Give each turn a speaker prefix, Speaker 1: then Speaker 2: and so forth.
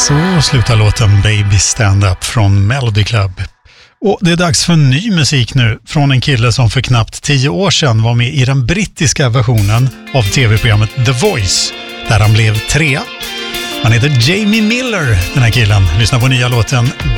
Speaker 1: Så slutar låten Baby Stand Up från Melody Club. Och det är dags för ny musik nu från en kille som för knappt 10 år sedan var med i den brittiska versionen av tv-programmet The Voice, där han blev 3. Han heter Jamie Miller, den här killen. Lyssna på nya låten